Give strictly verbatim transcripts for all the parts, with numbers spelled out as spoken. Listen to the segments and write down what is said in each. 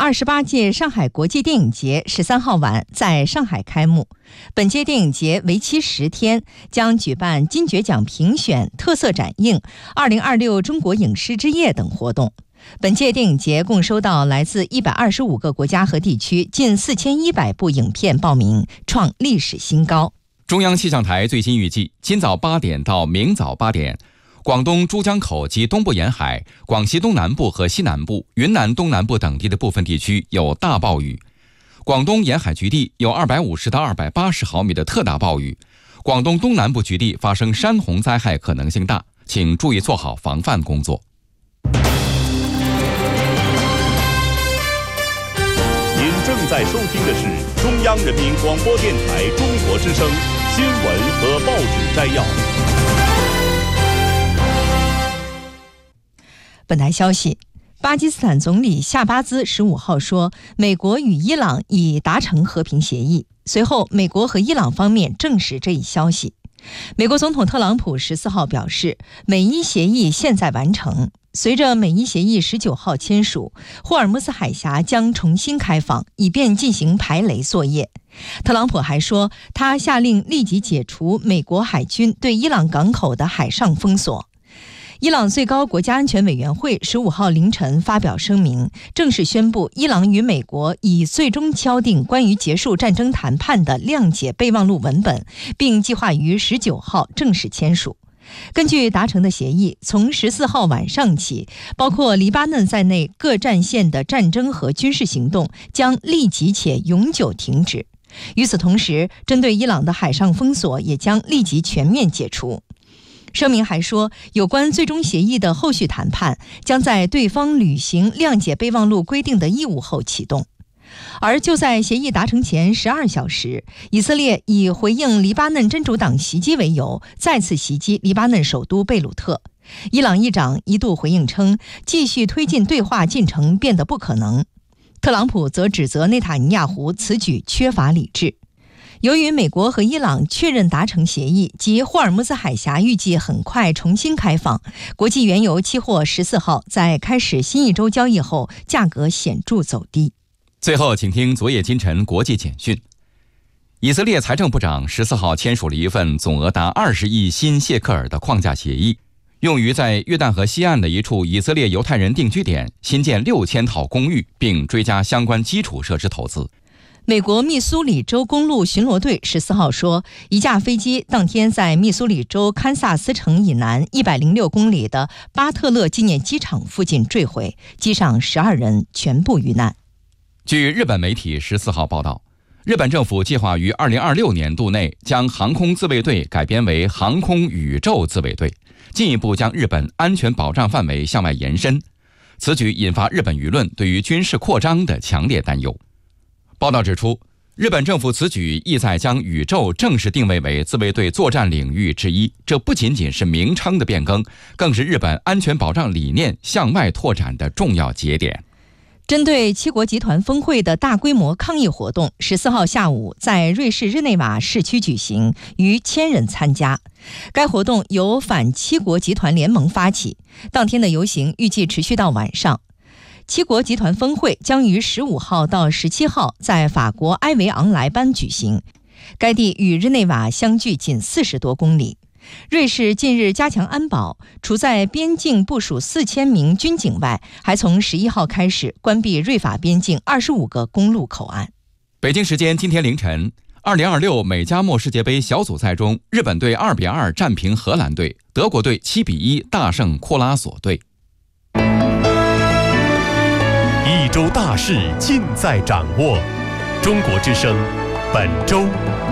二十八届上海国际电影节十三号晚在上海开幕。本届电影节为期十天，将举办金爵奖评选、特色展映、二零二六中国影师之夜等活动。本届电影节共收到来自一百二十五个国家和地区近四千一百部影片报名，创历史新高。 中央气象台最新预计，今早八点到明早八点，广东珠江口及东部沿海、广西东南部和西南部、云南东南部等地的部分地区有大暴雨。广东沿海局地有二百五十到二百八十毫米的特大暴雨。广东东南部局地发生山洪灾害可能性大，请注意做好防范工作。 您正在收听的是中央人民广播电台中国之声新闻和报纸摘要。 本台消息，巴基斯坦总理夏巴兹十五号说，美国与伊朗已达成和平协议。随后，美国和伊朗方面证实这一消息。美国总统特朗普十四号表示，美伊协议现在完成。随着美伊协议十九号签署，霍尔木兹海峡将重新开放，以便进行排雷作业。特朗普还说，他下令立即解除美国海军对伊朗港口的海上封锁。伊朗最高国家安全委员会十五号凌晨发表声明，正式宣布伊朗与美国已最终敲定关于结束战争谈判的谅解备忘录文本，并计划于十九号正式签署。根据达成的协议，从十四号晚上起，包括黎巴嫩在内各战线的战争和军事行动将立即且永久停止。与此同时，针对伊朗的海上封锁也将立即全面解除。声明还说，有关最终协议的后续谈判将在对方履行谅解备忘录规定的义务后启动。而就在协议达成前十二小时，以色列以回应黎巴嫩真主党袭击为由，再次袭击黎巴嫩首都贝鲁特。伊朗议长一度回应称，继续推进对话进程变得不可能。特朗普则指责内塔尼亚胡此举缺乏理智。由于美国和伊朗确认达成协议，及霍尔木兹海峡预计很快重新开放，国际原油期货十四号在开始新一周交易后，价格显著走低。 最后，请听昨夜今晨国际简讯。以色列财政部长十四号签署了一份总额达二十亿新谢克尔的框架协议，用于在约旦河西岸的一处以色列犹太人定居点新建六千套公寓，并追加相关基础设施投资。 美国密苏里州公路巡逻队十四号说，一架飞机当天在密苏里州堪萨斯城以南一百零六公里的巴特勒纪念机场附近坠毁，机上十二人全部遇难。 据日本媒体十四号报道，日本政府计划于二零二六年度内将航空自卫队改编为航空宇宙自卫队，进一步将日本安全保障范围向外延伸。此举引发日本舆论对于军事扩张的强烈担忧。报道指出，日本政府此举意在将宇宙正式定位为自卫队作战领域之一，这不仅仅是名称的变更，更是日本安全保障理念向外拓展的重要节点。 针对七国集团峰会的大规模抗议活动，十四号下午在瑞士日内瓦市区举行，逾千人参加。该活动由反七国集团联盟发起，当天的游行预计持续到晚上。七国集团峰会将于十五号到十七号在法国埃维昂莱班举行，该地与日内瓦相距仅四十多公里。瑞士近日加强安保，除在边境部署四千名军警外，还从十一号开始关闭瑞法边境二十五个公路口岸。 北京时间今天凌晨，二零二六美加墨世界杯小组赛中，日本队二比二战平荷兰队，德国队七比一大胜库拉索队。 一周大事尽在掌握，中国之声本周。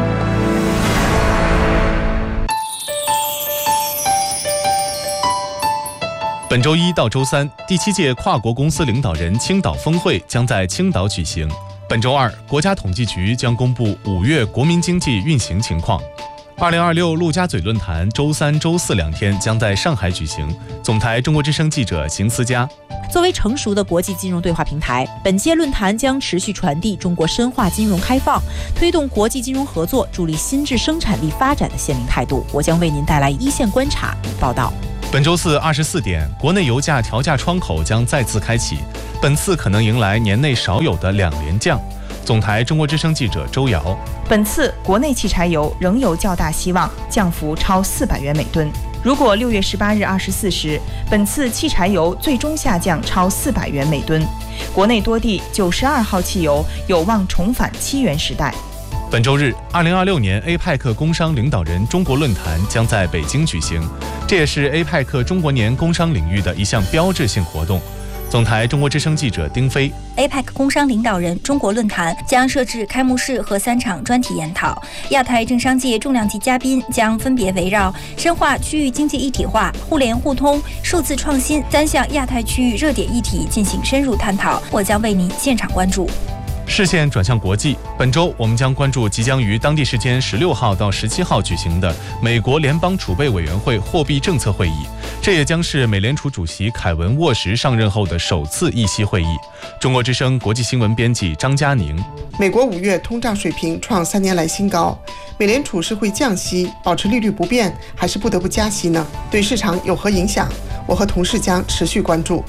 本周一到周三，第七届跨国公司领导人青岛峰会将在青岛举行。本周二，国家统计局将公布五月国民经济运行情况。二零二六陆家嘴论坛周三、周四两天将在上海举行。总台中国之声记者邢思佳。 作为成熟的国际金融对话平台，本届论坛将持续传递中国深化金融开放、推动国际金融合作、助力新质生产力发展的鲜明态度。我将为您带来一线观察与报道。 本周四二十四点，国内油价调价窗口将再次开启，本次可能迎来年内少有的两连降。总台中国之声记者周瑶， 本次国内汽柴油仍有较大希望，降幅超四百元每吨。如果六月十八日二十四时，本次汽柴油最终下降超四百元每吨，国内多地九十二号汽油有望重返七元时代。 本周日，二零二六年 A P E C 工商领导人中国论坛将在北京举行，这也是 A P E C 中国年工商领域的一项标志性活动。总台中国之声记者丁飞 A P E C 工商领导人中国论坛将设置开幕式和三场专题研讨，亚太政商界重量级嘉宾将分别围绕深化区域经济一体化、互联互通、数字创新三项亚太区域热点议题进行深入探讨，我将为您现场关注。 视线转向国际，本周我们将关注即将于当地时间十六号到十七号举行的美国联邦储备委员会货币政策会议，这也将是美联储主席凯文沃什上任后的首次议息会议。中国之声国际新闻编辑张佳宁。 美国五月通胀水平创三年来新高，美联储是会降息，保持利率不变，还是不得不加息呢？对市场有何影响？我和同事将持续关注。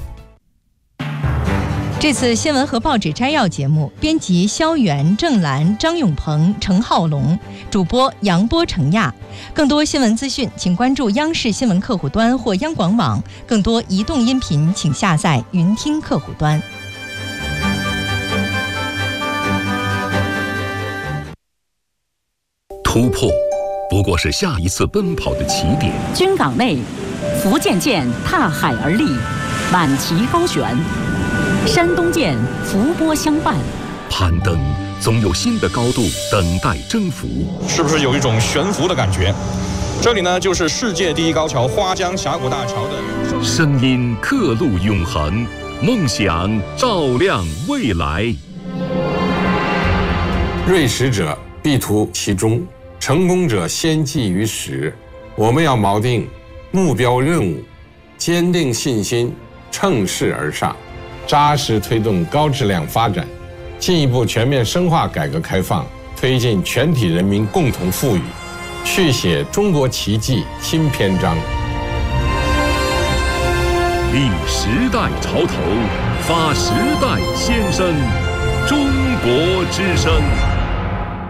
这次新闻和报纸摘要节目，编辑肖元、郑兰、张永鹏、程浩龙，主播杨波、程亚。更多新闻资讯，请关注央视新闻客户端或央广网。更多移动音频，请下载云听客户端。 突破，不过是下一次奔跑的起点。 军港内，福建舰踏海而立，满旗高悬。山东舰伏波相伴， 攀登总有新的高度等待征服， 是不是有一种悬浮的感觉？这里呢，就是世界第一高桥花江峡谷大桥的声音，刻录永恒，梦想照亮未来。 锐识者必图其中，成功者先记于始。我们要锚定目标任务，坚定信心，乘势而上。扎实推动高质量发展，进一步全面深化改革开放，推进全体人民共同富裕，续写中国奇迹新篇章。 立时代潮头，发时代先声，中国之声。